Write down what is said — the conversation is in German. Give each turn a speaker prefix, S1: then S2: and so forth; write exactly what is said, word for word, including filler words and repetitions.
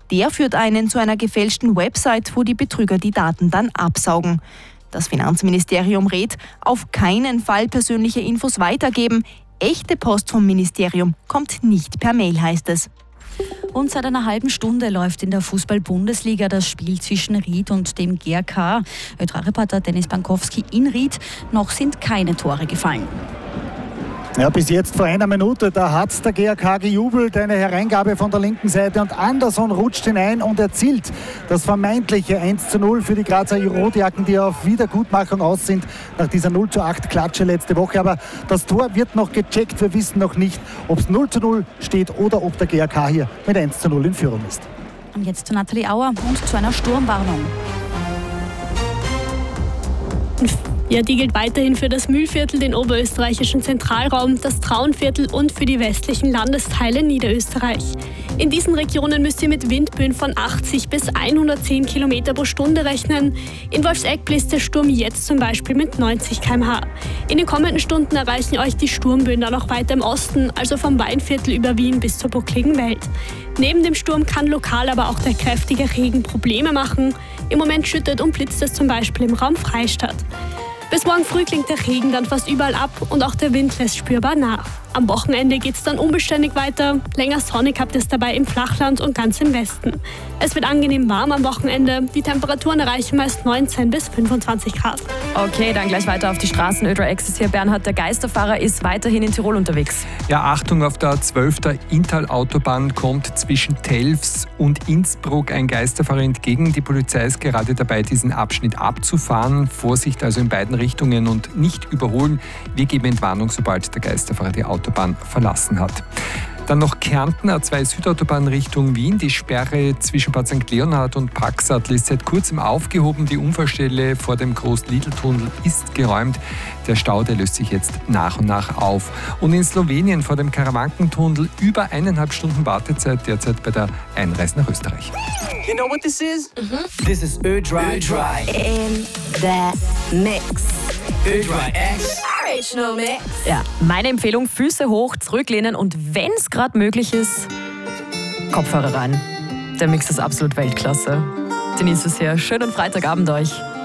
S1: Der führt einen zu einer gefälschten Website, wo die Betrüger die Daten dann absaugen. Das Finanzministerium rät, auf keinen Fall persönliche Infos weitergeben. Echte Post vom Ministerium kommt nicht per Mail, heißt es.
S2: Und seit einer halben Stunde läuft in der Fußball-Bundesliga das Spiel zwischen Ried und dem G R K. Ö drei Reporter Dennis Bankowski in Ried. Noch sind keine Tore gefallen.
S3: Ja, bis jetzt vor einer Minute, da hat der G R K gejubelt, eine Hereingabe von der linken Seite und Anderson rutscht hinein und erzielt das vermeintliche eins zu null für die Grazer Rotjacken, die auf Wiedergutmachung aus sind nach dieser null zu acht Klatsche letzte Woche. Aber das Tor wird noch gecheckt, wir wissen noch nicht, ob es null zu null steht oder ob der G R K hier mit eins zu null in Führung ist.
S2: Und jetzt zu Nathalie Auer und zu einer Sturmwarnung.
S4: Ja, die gilt weiterhin für das Mühlviertel, den oberösterreichischen Zentralraum, das Traunviertel und für die westlichen Landesteile Niederösterreich. In diesen Regionen müsst ihr mit Windböen von achtzig bis hundertzehn Kilometer pro Stunde rechnen. In Wolfsegg bläst der Sturm jetzt zum Beispiel mit neunzig Kilometer pro Stunde. In den kommenden Stunden erreichen euch die Sturmböen dann auch weiter im Osten, also vom Weinviertel über Wien bis zur buckligen Welt. Neben dem Sturm kann lokal aber auch der kräftige Regen Probleme machen. Im Moment schüttet und blitzt es zum Beispiel im Raum Freistadt. Bis morgen früh klingt der Regen dann fast überall ab und auch der Wind lässt spürbar nach. Am Wochenende geht es dann unbeständig weiter. Länger sonnig habt ihr es dabei im Flachland und ganz im Westen. Es wird angenehm warm am Wochenende. Die Temperaturen erreichen meist neunzehn bis fünfundzwanzig Grad.
S5: Okay, dann gleich weiter auf die Straßen. Ö drei Access hier. Bernhard, der Geisterfahrer, ist weiterhin in Tirol unterwegs.
S6: Ja, Achtung, auf der zwölf. Inntal-Autobahn kommt zwischen Telfs und Innsbruck ein Geisterfahrer entgegen. Die Polizei ist gerade dabei, diesen Abschnitt abzufahren. Vorsicht also in beiden Richtungen und nicht überholen. Wir geben Entwarnung, sobald der Geisterfahrer die Autobahn verlassen hat. Dann noch Kärnten, A zwei Südautobahn Richtung Wien. Die Sperre zwischen Bad Sankt Leonhard und Praxatl ist seit kurzem aufgehoben. Die Unfallstelle vor dem Groß-Lidl-Tunnel ist geräumt. Der Stau, der löst sich jetzt nach und nach auf. Und in Slowenien vor dem Karawankentunnel über eineinhalb Stunden Wartezeit derzeit bei der Einreise nach Österreich.
S7: You know what this is? Mm-hmm. This is Ö drei. Ö drei.
S8: In the mix.
S7: Ö drei X.
S8: Original Mix.
S5: Ja, meine Empfehlung, Füße hoch, zurücklehnen und wenn es gerade möglich ist, Kopfhörer rein. Der Mix ist absolut Weltklasse. Genießt es hier. Schönen Freitagabend euch.